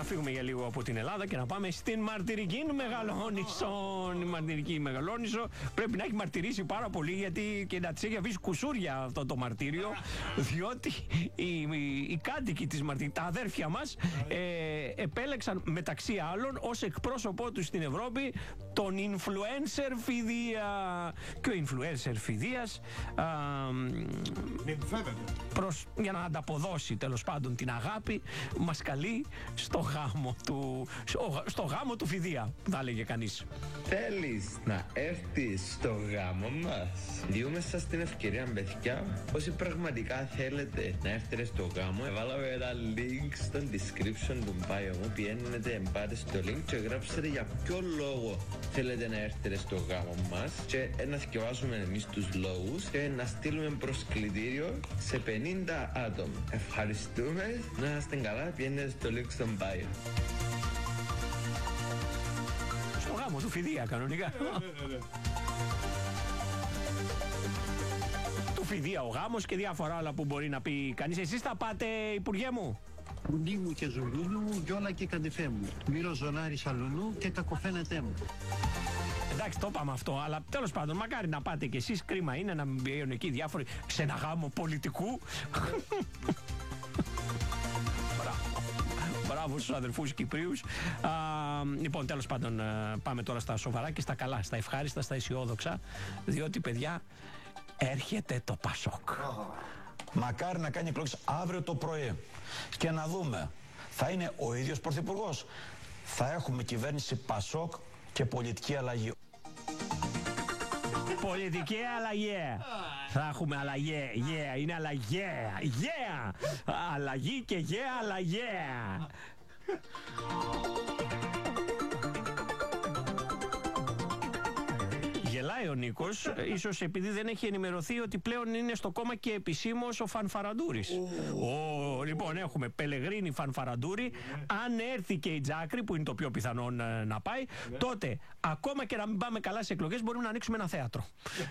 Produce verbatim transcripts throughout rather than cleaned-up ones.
να φύγουμε για λίγο από την Ελλάδα και να πάμε στην μαρτυρική Μεγαλόνισσο. Η μαρτυρική Μεγαλόνισσο πρέπει να έχει μαρτυρήσει πάρα πολύ, γιατί και να της έχει αφήσει κουσούρια αυτό το μαρτύριο, διότι οι, οι, οι κάτοικοι της μαρτυρικής, τα αδέρφια μας, ε, επέλεξαν μεταξύ άλλων ως εκπρόσωπό τους στην Ευρώπη τον influencer Φιδία. Και ο influencer Φιδίας α, προς, για να ανταποδώσει τέλος πάντων την αγάπη, μας καλεί στο γάμο του, στο, στο γάμο του Φιδία, θα έλεγε κανείς. Θέλεις να έρθεις στο γάμο μας? Διούμε σας την ευκαιρία, παιδιά. Όσοι πραγματικά θέλετε να έρθετε στο γάμο, βάλαμε ένα link στο description του bio μου. Πιένετε, πάτε στο link και γράψετε για ποιο λόγο θέλετε να έρθετε στο γάμο μας και να θυκευάσουμε εμείς τους λόγους και να στείλουμε προσκλητήριο σε πενήντα άτομα. Ευχαριστούμε, να είστε καλά, πιένετε στο link στο bio. Στο γάμο του Φιδία κανονικά. Του Φιδία ο γάμος και διάφορα άλλα που μπορεί να πει κανείς. Εσείς θα πάτε, Υπουργέ μου? Κουντί μου και ζουλούλου μου, γιόλα και καντεφέ μου. Μύρο ζωνάρι σαλουνού και κακοφαίνεται μου. Εντάξει, το είπαμε αυτό, αλλά τέλος πάντων, μακάρι να πάτε κι εσείς. Κρίμα είναι να μην βγαίνουν εκεί διάφοροι σε ένα γάμο πολιτικού. Μπράβο στους αδερφούς Κυπρίους. Α, λοιπόν, τέλος πάντων, πάμε τώρα στα σοβαρά και στα καλά, στα ευχάριστα, στα αισιόδοξα, διότι, παιδιά, έρχεται το Πασόκ. Μακάρι να κάνει εκλογές αύριο το πρωί και να δούμε, θα είναι ο ίδιος πρωθυπουργός, θα έχουμε κυβέρνηση Πασόκ και πολιτική αλλαγή. Πολιτική αλλαγή. Θα έχουμε αλλαγή. Yeah, είναι αλλαγή. Yeah. Αλλαγή και yeah, αλλαγή. Γελάει ο Νίκος, ίσως επειδή δεν έχει ενημερωθεί ότι πλέον είναι στο κόμμα και επισήμως ο Φανφαραντούρης. Oh. Oh, λοιπόν, έχουμε Πελεγρίνη, Φανφαραντούρη. Αν έρθει και η Τζάκρη, που είναι το πιο πιθανό να, να πάει, yeah. τότε ακόμα και να μην πάμε καλά σε εκλογές, μπορούμε να ανοίξουμε ένα θέατρο.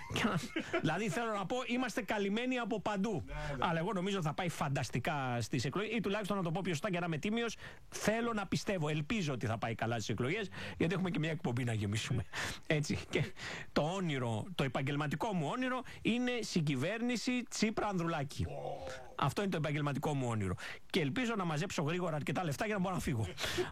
Δηλαδή, θέλω να πω, είμαστε καλυμμένοι από παντού. Αλλά εγώ νομίζω θα πάει φανταστικά στις εκλογές, ή τουλάχιστον να το πω πιο σωστά για να είμαι τίμιος, θέλω να πιστεύω, ελπίζω ότι θα πάει καλά στις εκλογές, γιατί έχουμε και μια εκπομπή να γεμίσουμε. Έτσι. Και το όνειρο, το επαγγελματικό μου όνειρο είναι συγκυβέρνηση Τσίπρα-Ανδρουλάκη. Oh. Αυτό είναι το επαγγελματικό μου όνειρο. Και ελπίζω να μαζέψω γρήγορα αρκετά λεφτά για να μπορώ να φύγω.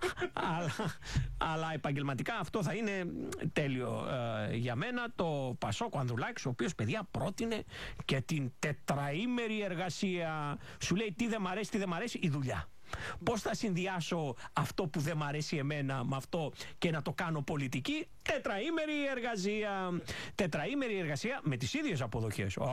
αλλά, αλλά επαγγελματικά αυτό θα είναι τέλειο ε, για μένα. Το Πασόκ ο Ανδρουλάκης, ο οποίος, παιδιά, πρότεινε και την τετραήμερη εργασία. Σου λέει τι δεν μ' αρέσει, τι δεν μ' αρέσει, η δουλειά. Πώς θα συνδυάσω αυτό που δεν μ' αρέσει εμένα με αυτό και να το κάνω πολιτική? Τετραήμερη εργασία. Τετραήμερη εργασία με τις ίδιες αποδοχές. Α,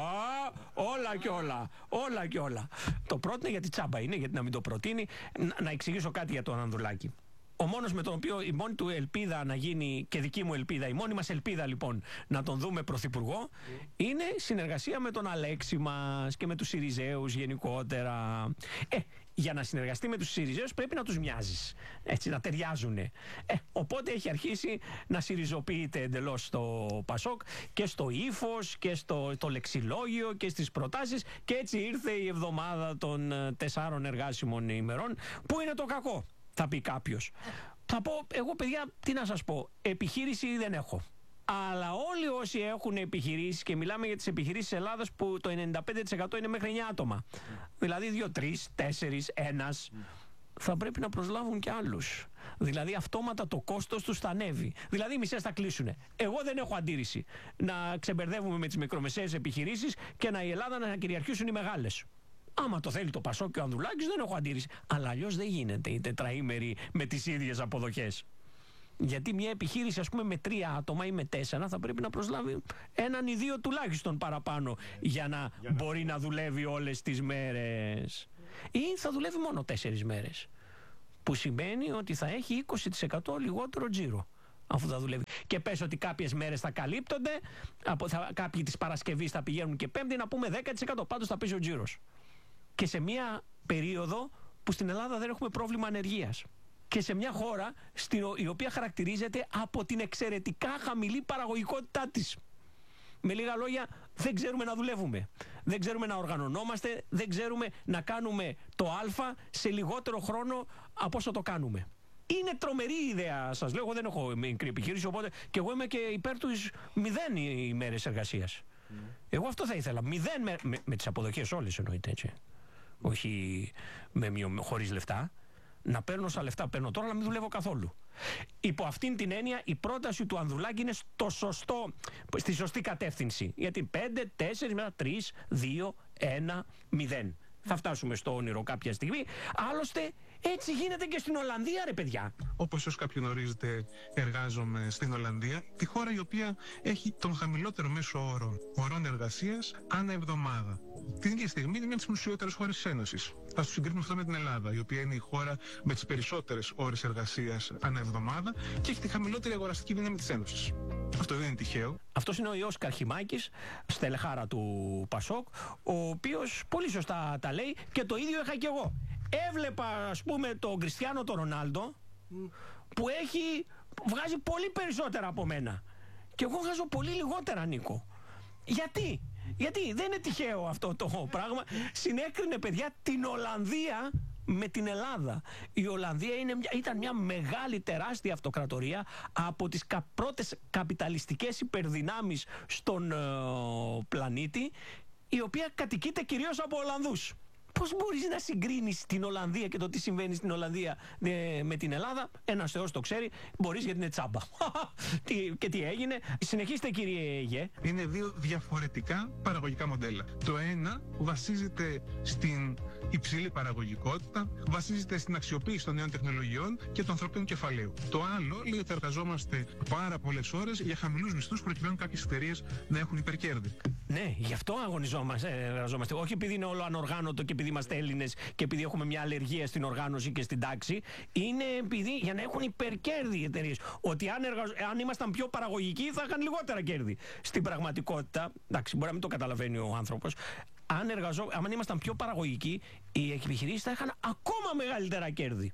όλα και όλα. Όλα και όλα. Το πρότεινε γιατί τσάμπα είναι, γιατί να μην το προτείνει. Να, να εξηγήσω κάτι για τον Ανδρουλάκη. Ο μόνος με τον οποίο η μόνη του ελπίδα να γίνει, και δική μου ελπίδα, η μόνη μας ελπίδα λοιπόν να τον δούμε πρωθυπουργό, mm. είναι συνεργασία με τον Αλέξη μας και με τους Συριζέους γενικότερα. Ε, για να συνεργαστεί με τους Συριζέους πρέπει να τους μοιάζεις, έτσι, να ταιριάζουνε. Ε, οπότε έχει αρχίσει να συριζοποιείται εντελώς το Πασόκ και στο ύφος και στο το λεξιλόγιο και στις προτάσεις, και έτσι ήρθε η εβδομάδα των τεσσάρων εργάσιμων ημερών, που είναι το κακό. Θα πει κάποιος. Θα πω, εγώ, παιδιά, τι να σας πω, επιχείρηση δεν έχω. Αλλά όλοι όσοι έχουν επιχειρήσεις, και μιλάμε για τις επιχειρήσεις της Ελλάδας που το ενενήντα πέντε τοις εκατό είναι μέχρι εννιά άτομα. Mm. Δηλαδή δύο, τρεις, τέσσερις, ένας. Mm. Θα πρέπει να προσλάβουν και άλλους. Δηλαδή αυτόματα το κόστος τους θα ανέβει. Δηλαδή οι μισές θα κλείσουν. Εγώ δεν έχω αντίρρηση να ξεμπερδεύουμε με τις μικρομεσαίες επιχειρήσεις και να η Ελλάδα να κυριαρχήσουν οι μεγάλες. Άμα το θέλει το Πασόκ και ο Ανδρουλάκης, δεν έχω αντίρρηση. Αλλά αλλιώς δεν γίνεται η τετραήμερη με τις ίδιες αποδοχές. Γιατί μια επιχείρηση, ας πούμε, με τρία άτομα ή με τέσσερα θα πρέπει να προσλάβει έναν ή δύο τουλάχιστον παραπάνω για να για μπορεί να... να δουλεύει όλες τις μέρες. Ή θα δουλεύει μόνο τέσσερις μέρες. Που σημαίνει ότι θα έχει είκοσι τοις εκατό λιγότερο τζίρο. Αφού θα δουλεύει. Και πες ότι κάποιες μέρες θα καλύπτονται, από, θα, κάποιοι της Παρασκευής θα πηγαίνουν και Πέμπτη, να πούμε δέκα τοις εκατό. Πάντως θα πέσει ο τζίρος. Και σε μια περίοδο που στην Ελλάδα δεν έχουμε πρόβλημα ανεργίας. Και σε μια χώρα στην, η οποία χαρακτηρίζεται από την εξαιρετικά χαμηλή παραγωγικότητά της. Με λίγα λόγια, δεν ξέρουμε να δουλεύουμε. δεν ξέρουμε να οργανωνόμαστε, δεν ξέρουμε να κάνουμε το Α σε λιγότερο χρόνο από όσο το κάνουμε. Είναι τρομερή ιδέα, σας λέω. Εγώ δεν έχω μικρή επιχείρηση, οπότε και εγώ είμαι και υπέρ του μηδέν ημέρες εργασίας. Mm. Εγώ αυτό θα ήθελα. Μηδέν με, με, με τις αποδοχές όλες εννοείται, έτσι. Όχι με, με, χωρίς λεφτά. Να παίρνω όσα λεφτά παίρνω τώρα, να μην δουλεύω καθόλου. Υπό αυτήν την έννοια, η πρόταση του Ανδρουλάκη είναι στο σωστό, στη σωστή κατεύθυνση. Γιατί πέντε, τέσσερα, τρία, δύο, ένα, μηδέν. Θα φτάσουμε στο όνειρο κάποια στιγμή. Άλλωστε, έτσι γίνεται και στην Ολλανδία, ρε παιδιά. Όπως όσο κάποιοι γνωρίζετε, εργάζομαι στην Ολλανδία, τη χώρα η οποία έχει τον χαμηλότερο μέσο όρο ωρών εργασίας ανά εβδομάδα. Την ίδια στιγμή είναι μια από τις πλουσιότερες χώρες της Ένωσης. Θα το συγκρίνουμε αυτό με την Ελλάδα, η οποία είναι η χώρα με τις περισσότερες ώρες εργασίας ανά εβδομάδα και έχει τη χαμηλότερη αγοραστική δύναμη της Ένωσης. Αυτό δεν είναι τυχαίο. Αυτός είναι ο Ιώσης Καρχιμάκης, στελεχάρα του Πασόκ, ο οποίος πολύ σωστά τα λέει και το ίδιο είχα και εγώ. Έβλεπα, ας πούμε, τον Κριστιάνο τον Ρονάλντο που έχει βγάζει πολύ περισσότερα από μένα και εγώ βγάζω πολύ λιγότερα, Νίκο. Γιατί? Γιατί δεν είναι τυχαίο αυτό το πράγμα. Συνέκρινε, παιδιά, την Ολλανδία με την Ελλάδα. Η Ολλανδία είναι μια, ήταν μια μεγάλη τεράστια αυτοκρατορία, από τις κα, πρώτες καπιταλιστικές υπερδυνάμεις στον ε, πλανήτη, η οποία κατοικείται κυρίως από Ολλανδούς. Πώς μπορείς να συγκρίνεις την Ολλανδία και το τι συμβαίνει στην Ολλανδία ε, με την Ελλάδα? Ένας Θεός το ξέρει. Μπορείς, γιατί είναι τσάμπα. τι, και τι έγινε? Συνεχίστε, κύριε Γε. Είναι δύο διαφορετικά παραγωγικά μοντέλα. Το ένα βασίζεται στην υψηλή παραγωγικότητα, βασίζεται στην αξιοποίηση των νέων τεχνολογιών και του ανθρωπίνου κεφαλαίου. Το άλλο λέει ότι εργαζόμαστε πάρα πολλές ώρες για χαμηλούς μισθούς, προκειμένου κάποιες εταιρείες να έχουν υπερκέρδη. Ναι, γι' αυτό αγωνιζόμαστε, εργαζόμαστε. Όχι επειδή είναι όλο ανοργάνωτο και επειδή είμαστε Έλληνες και επειδή έχουμε μια αλλεργία στην οργάνωση και στην τάξη. Είναι επειδή για να έχουν υπερκέρδη οι εταιρείες. Ότι αν, εργαζ... αν ήμασταν πιο παραγωγικοί θα είχαν λιγότερα κέρδη. Στην πραγματικότητα, εντάξει, μπορεί να μην το καταλαβαίνει ο άνθρωπος. Αν, εργαζό... αν ήμασταν πιο παραγωγικοί, οι επιχειρήσεις θα είχαν ακόμα μεγαλύτερα κέρδη.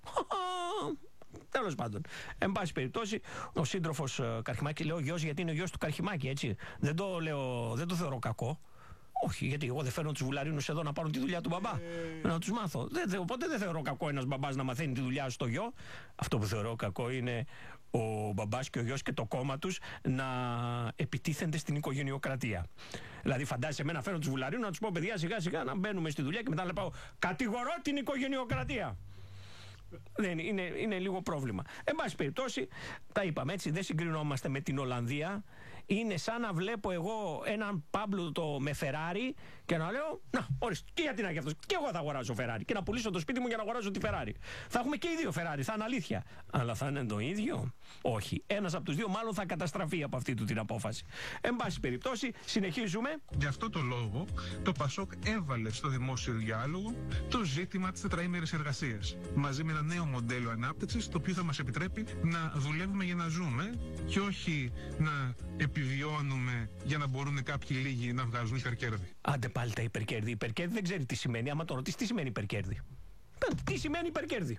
Τέλος πάντων. Εν πάση περιπτώσει, ο σύντροφος Καρχιμάκη, λέω γιος γιατί είναι ο γιος του Καρχιμάκη, έτσι. Δεν το, λέω, δεν το θεωρώ κακό. Όχι, γιατί εγώ δεν φέρνω τους βουλαρίνους εδώ να πάρουν τη δουλειά του μπαμπά. Ε... Να τους μάθω. Δεν, οπότε δεν θεωρώ κακό ένας μπαμπάς να μαθαίνει τη δουλειά στο γιο. Αυτό που θεωρώ κακό είναι ο μπαμπάς και ο γιος και το κόμμα τους να επιτίθενται στην οικογενειοκρατία. Δηλαδή, φαντάζεσαι εμένα φέρνω τους βουλαρίνους να τους πω, παιδιά, σιγά σιγά να μπαίνουμε στη δουλειά και μετά να πάω, κατηγορώ την οικογενειοκρατία. Δεν, είναι, είναι λίγο πρόβλημα. Εν πάση περιπτώσει, τα είπαμε έτσι, δεν συγκρινόμαστε με την Ολλανδία. Είναι σαν να βλέπω εγώ έναν Πάμπλουτο με Φεράρι και να λέω, να, ορίστε, και γιατί να έχει αυτός, και εγώ θα αγοράσω Φεράρι και να πουλήσω το σπίτι μου για να αγοράσω τη Φεράρι. Θα έχουμε και οι δύο Φεράρι, θα είναι αλήθεια. Αλλά θα είναι το ίδιο? Όχι. Ένας από τους δύο μάλλον θα καταστραφεί από αυτή του την απόφαση. Εν πάση περιπτώσει, συνεχίζουμε. Γι' αυτό το λόγο, το Πασόκ έβαλε στο δημόσιο διάλογο το ζήτημα της τετραήμερης εργασίας. Μαζί με ένα νέο μοντέλο ανάπτυξης, το οποίο θα μας επιτρέπει να δουλεύουμε για να ζούμε και όχι να επιβιώνουμε για να μπορούν κάποιοι λίγοι να βγάζουν υπερκέρδη. Άντε πάλι τα υπερκέρδη. Υπερκέρδη δεν ξέρει τι σημαίνει. Άμα το ρωτήσει, τι σημαίνει υπερκέρδη? Τι σημαίνει υπερκέρδη?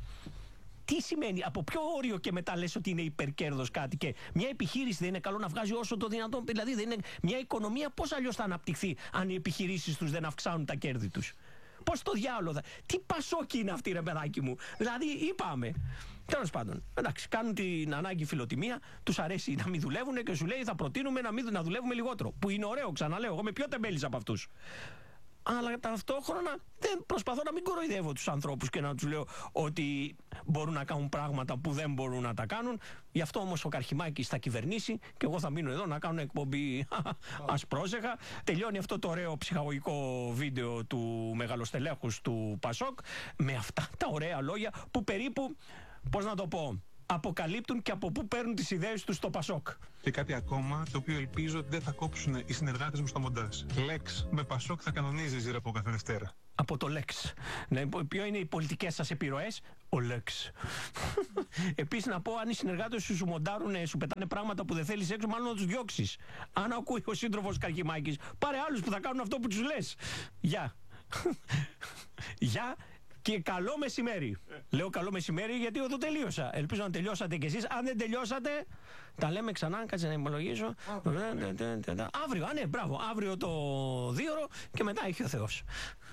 Τι σημαίνει, από ποιο όριο και μετά λες ότι είναι υπερκέρδος κάτι? Και μια επιχείρηση δεν είναι καλό να βγάζει όσο το δυνατόν? Δηλαδή, δεν είναι μια οικονομία, πώς αλλιώς θα αναπτυχθεί αν οι επιχειρήσεις τους δεν αυξάνουν τα κέρδη τους? Πώς το διάολο θα... Τι Πασόκι είναι αυτή, ρε παιδάκι μου? Δηλαδή, είπαμε. Τέλος πάντων, εντάξει, κάνουν την ανάγκη φιλοτιμία, τους αρέσει να μην δουλεύουν και σου λέει θα προτείνουμε να, μην, να δουλεύουμε λιγότερο. Που είναι ωραίο, ξαναλέω, εγώ είμαι πιο τεμπέλης από αυτούς. Αλλά ταυτόχρονα δεν προσπαθώ να μην κοροϊδεύω τους ανθρώπους και να τους λέω ότι μπορούν να κάνουν πράγματα που δεν μπορούν να τα κάνουν. Γι' αυτό όμως ο Καρχιμάκης θα κυβερνήσει και εγώ θα μείνω εδώ να κάνω εκπομπή ας πρόσεχα. Τελειώνει αυτό το ωραίο ψυχαγωγικό βίντεο του μεγαλοστελέχους του Πασόκ με αυτά τα ωραία λόγια που περίπου, πώς να το πω, αποκαλύπτουν και από πού παίρνουν τις ιδέες τους στο Πασόκ. Και κάτι ακόμα, το οποίο ελπίζω ότι δεν θα κόψουν οι συνεργάτες μου στο μοντάζ. Λέξ με Πασόκ θα κανονίζει ζήρα από κάθε Δευτέρα. Από το Λέξ. Ναι, ποιο είναι οι πολιτικές σας επιρροές? Ο Λέξ. Επίσης να πω, αν οι συνεργάτες σου σου μοντάρουν, σου πετάνε πράγματα που δεν θέλεις έξω, μάλλον να τους διώξεις. Αν ακούει ο σύντροφος Καρχιμάκης, πάρε άλλους που θα κάνουν αυτό που τους λες. Γεια. Γεια. Και καλό μεσημέρι. Λέω καλό μεσημέρι γιατί εδώ τελείωσα. Ελπίζω να τελειώσατε κι εσείς. Αν δεν τελειώσατε, τα λέμε ξανά. Κάτσε να υπολογίσω. Αύριο, α ναι, μπράβο. Αύριο το δύο ώρο και μετά έχει ο Θεός.